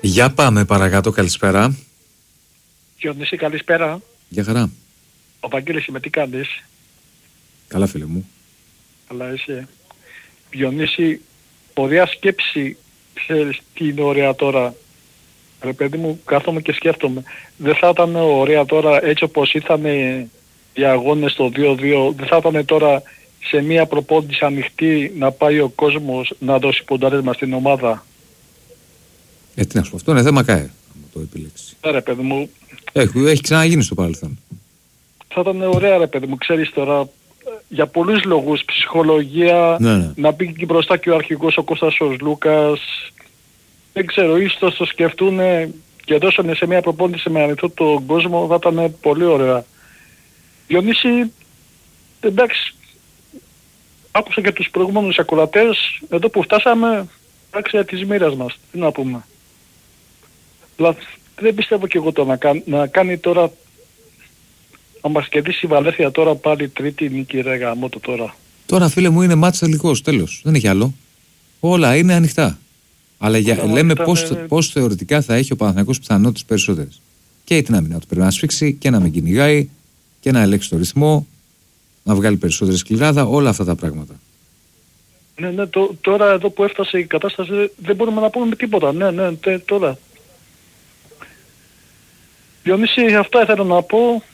Για πάμε παρακάτω, καλησπέρα. Διονύση, καλησπέρα. Γεια χαρά. Ο Βαγγέλης είμαι, τι κάνεις? Καλά φίλε μου. Καλά είσαι. Διονύση, ωραία σκέψη, ξέρεις τι είναι ωραία τώρα. Ρε παιδί μου, κάθομαι και σκέφτομαι. Δεν θα ήταν ωραία τώρα έτσι όπως ήρθαν οι αγώνες το 2-2, δεν θα ήταν τώρα σε μια προπόνηση ανοιχτή να πάει ο κόσμος να δώσει πονταρίσμα στην ομάδα? Τι να σου πω, αυτό είναι θέμα ΚΑΕ, άμα το επιλέξει. Ρε παιδί μου. Έχει ξαναγίνει στο παρελθόν. Θα ήταν ωραία ρε παιδί μου, ξέρεις τώρα, για πολλούς λόγους, ψυχολογία, Ναι. να μπει εκεί μπροστά και ο αρχηγός ο Κώστας ο Λούκας, δεν ξέρω, ίσως το σκεφτούν και δώσανε σε μια προπόνηση με ανοιχτό τον κόσμο, θα ήταν πολύ ωραία. Διονύση, εντάξει, άκουσα και τους προηγούμενους ακροατές, εδώ που φτάσαμε, εντάξει, της μοίρας μας, τι να πούμε. Δηλαδή, δεν πιστεύω και εγώ το να κάνει τώρα, να μας κερδίσει η Βαλένθια τώρα πάλι τρίτη νίκη ρε γαμώτο τώρα. Τώρα φίλε μου είναι μάτς τελικός, τέλος, δεν έχει άλλο. Όλα είναι ανοιχτά. Αλλά λέμε πώς θεωρητικά θα έχει ο Παναθηναϊκός πιθανότητες περισσότερες. Και η την άμυνα του πρέπει να σφίξει και να μην κυνηγάει και να ελέγξει το ρυθμό, να βγάλει περισσότερη σκληράδα, όλα αυτά τα πράγματα. Ναι, τώρα εδώ που έφτασε η κατάσταση δεν μπορούμε να πούμε τίποτα. Ναι, τώρα. Διονύση, αυτά ήθελα να πω.